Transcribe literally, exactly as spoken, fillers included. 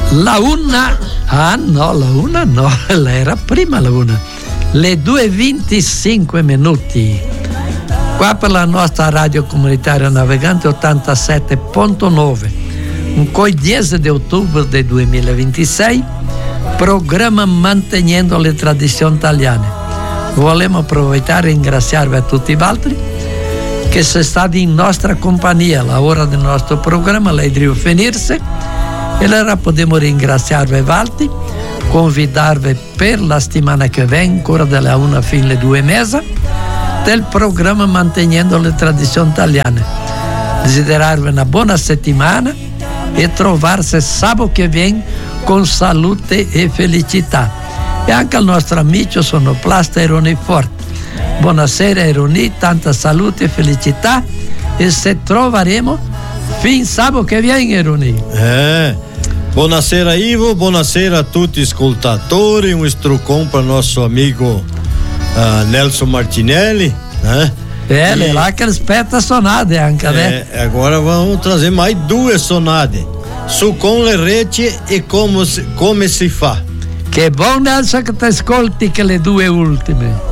La una, ah no, la una no, era prima la una, le due e venticinque minuti, qua per la nostra radio comunitaria navigante ottantasette virgola nove, con il dieci di ottobre del duemilaventisei, programma Mantenendo le tradizioni italiane. Vogliamo approfittare e ringraziarvi a tutti gli altri che sono stati in nostra compagnia alla ora del nostro programma, lei deve finirsi, e allora possiamo ringraziarvi altri, convidarvi per la settimana che viene, ancora dalla una fino alle due e mezza, del programma Mantenendo le tradizioni italiane. Desiderarvi una buona settimana e trovarsi sabato che viene con salute e felicità. E anche al nostro amico sonoplasta Eroni Forte. Buonasera Eroni, tanta salute e felicità, e se troveremo fin sabato che viene Eroni. Eh, buonasera Ivo, buonasera a tutti gli ascoltatori, un strucon per il nostro amico uh, Nelson Martinelli. Eh? É, e, lá que aspetta sonade anche, é, né? Agora vamos trazer mais duas sonade. Su con le reti e come, come si fa. Che buon Nelson che ti ascolti che le due ultime.